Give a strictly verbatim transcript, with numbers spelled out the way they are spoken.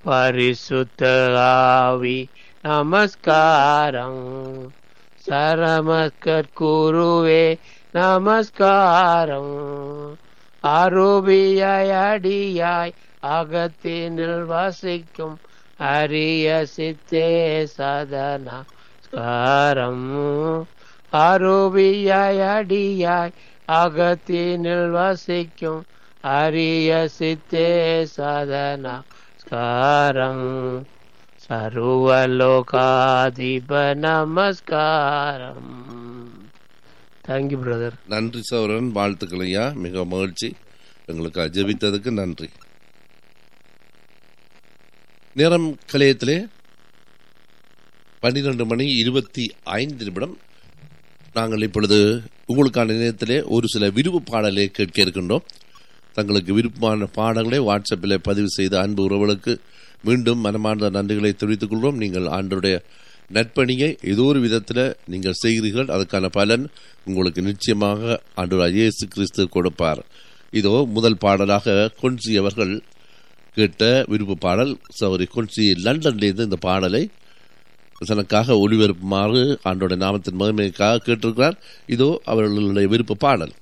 பரிசுத்த ஆவி நமஸ்காரம், சரமஸ்கர் குருவே நமஸ்காரம், அரூபியாய் அடியாய் அகத்தினில் வசிக்கும் அரிய சித்தே சதனஸ்காரம், அரூபியாய் அடியாய் அகத்தினில் வசிக்கும் அரிய சித்தே சதனஸ்காரம், சர்வலோகாதிப நமஸ்காரம். Thank you brother. நன்றி சௌரன், வாழ்த்துக்கள் ஐயா, மிக மகிழ்ச்சி. எங்களுக்கு ஜெபித்ததுக்கு நன்றி. நேரம் கலையத்திலே பன்னிரண்டு மணி இருபத்தி ஐந்து நிமிடம். நாங்கள் இப்பொழுது உங்களுக்கான நேரத்திலே ஒரு சில விருப்பு பாடலை கேட்க இருக்கின்றோம். தங்களுக்கு விருப்பமான பாடல்களை வாட்ஸ்அப்பில் பதிவு செய்த அன்பு உறவுகளுக்கு மீண்டும் மனமார்ந்த நன்றிகளை தெரிவித்துக் கொள்வோம். நீங்கள் ஆண்டவருடைய நற்பணியை ஏதோ ஒரு விதத்தில் நீங்கள் செய்கிறீர்கள், அதுக்கான பலன் உங்களுக்கு நிச்சயமாக ஆண்டவர் இயேசு கிறிஸ்து கொடுப்பார். இதோ முதல் பாடலாக கொன்சி அவர்கள் கேட்ட விருப்ப பாடல். சௌரி கொன்சி லண்டன்லேருந்து இந்த பாடலை தனக்காக ஒளிபரப்புமாறு ஆண்டோட நாமத்தின் மகிமைக்காக கேட்டிருக்கிறார். இதோ அவர்களுடைய விருப்ப பாடல்.